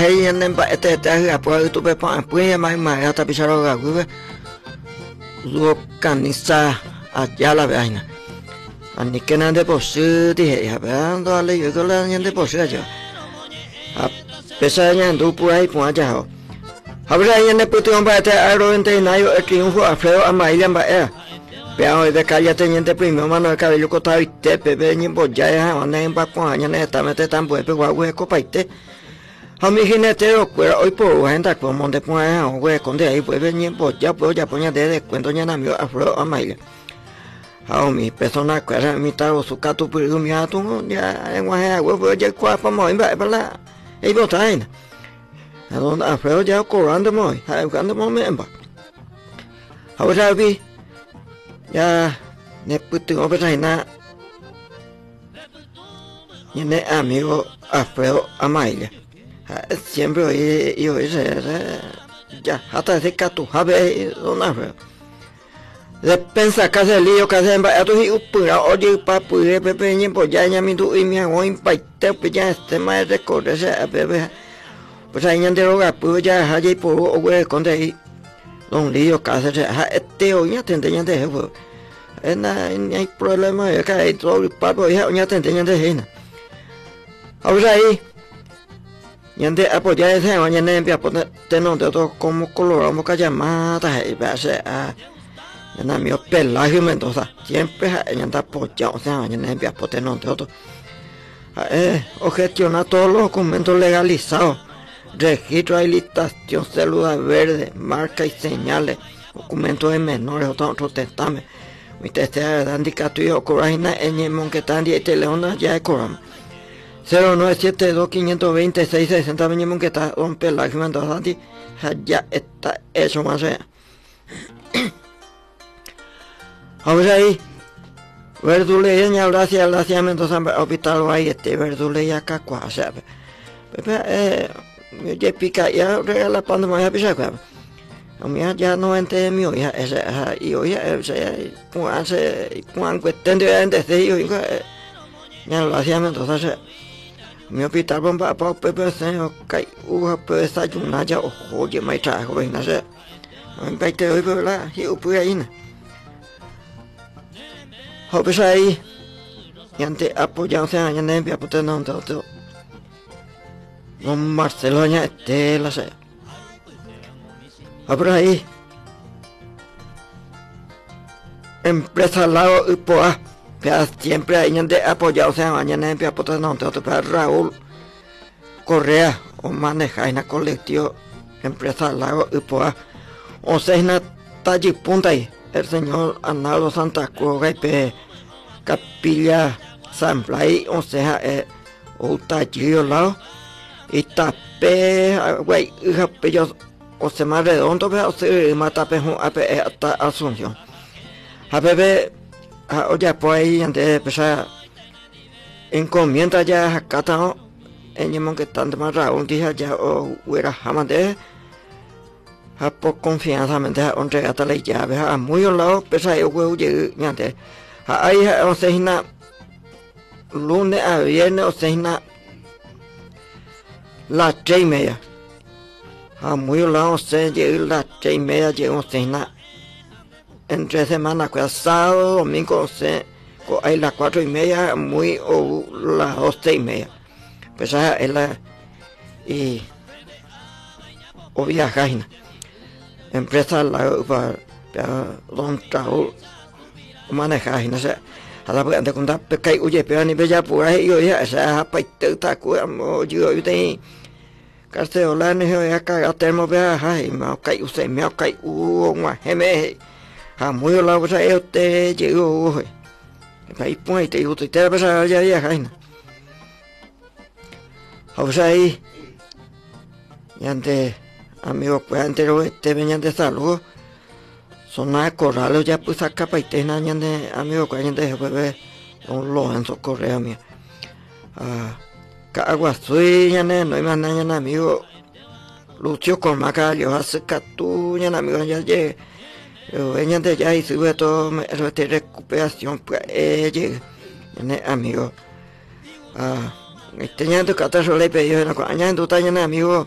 ahí en este apoyo tu pepa pues más hasta picharoga güey lo canisa allá la vaina ani que nada de posible dije ya veando ale yo que la gente posible ya a pesar de ando por ahí por allá habla ahí en el puto hombre este aro entre nayo el triunfo a Alfredo Amalia en Bahía pero de calle teniente primero mano de cabello cortado y te pepe ni por ya ya anda en Paco año esta mete tan buen pero güey copaite a mi jinetero cuero hoy por gente como de poner güey con de ahí pues venir por ya poner de descuento ya namio Alfredo Amalia a mi persona cuera mi tao su cato por mi ato ya en guaje güey ya cuapa muy ¿verdad? Ahí botar a donde Alfredo ya cobrando muy buscando momento ahora vi ya ne puto hombre na y ne amigo Alfredo Amalia siempre yo ya hasta ese cato sabe don Alfredo de pensar que hace lío que hace a tu hijo pura oye papu de pepe ni por ya mi tu y mi hago impacte pues ya este más recorre ese bebé pues ahí en deroga pues ya allí por güey con de ahí don lío que hace este hoy ya te enseñan de eso no hay problema es que hay todo el papo ya te enseñan de eso ahora ahí y ande apoyar ese mañana en poner tenón de todo como coloramos que llamada y va a ser en la mío Pelagio Mendoza siempre en anda apoyado o sea mañana en poner tenón de todo o gestiona todos los documentos legalizados registro de licitación célula verde marca y señales documentos de menores otros testamen mi testera de indicato y ocurrina en el monquetán y teleona ya de corama 0972-520-660 venimos que está don Pelagio Mendoza ya está eso más allá ahora ahí verduleya ni gracias Mendoza hospital ahí verduleya cacua o sea ya pica ya regala cuando me voy a pisar ya no ente mi hija esa y hoy pues cuestión de antes de yo ya lo hacía Mendoza mi hospital bomba para pepe señor que pues desayunar ya oye me trajo ven a ser me peite hoy por la y pues ahí pues ahí y antes apoyarse a la nempia pues no todo don Marcelo ya la sé por ahí empresa al lado y pues siempre hay gente apoyado sea mañana en Piapote no te para Raúl Correa o maneja en la colectivo empresa al lado y pues o sea en la talla punta ahí el señor Arnaldo Santa Cruz Capilla San Blay o sea o tallillo al lado y tapé güey hija pello o se más redondo pero se mata pejo hasta Asunción a bebé oye pues ahí antes de empezar encomienda ya acá está en el que tanto más Raúl dije ya o hubiera jamás de por confianza mente entre hasta la llave a muy al lado pesa yo güey antes ahí o sea lunes a viernes o sea las 3:30 a muy al lado se llega las 3:30 llega o sea entre semanas que sábado domingo se hay las 4:30 muy o las 12:30 pues es la y o viajar empresa la para don Raúl manejar no sé a la parte con dar que oye pero ni bella por ahí yo ya esa paita está como yo te Castellolano ya caga termo viajar y me cae usted me cae una geme a muy la cosa yo te llegó ahí pues te digo te pasa ya viajar o sea ahí y antes amigos pues antes venían de salud son nada corrales ya pues acá paitena de amigos que hayan de bebé son los en su correo mío agua suya no hay más nada amigo Lucio Colmaca yo hace catuña amigo ya llegué venían de allá y sube todo recuperación pues llegué amigo Tenía tu catarro le pedí en la coña en tu taña amigo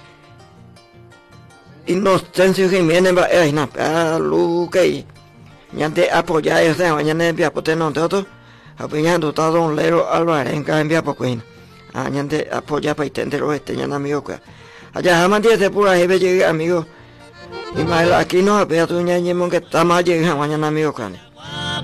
Inocencio Jiménez va a ir a Luque ya te apoyar ese mañana en vía poteno todo apoyando todo un lero Álvarez en cada envía poquín ya te apoya para entender este ya amigo que allá jamás de pura jefe llegué amigo y más aquí no apea tu ñañemón que está más llega mañana amigo cane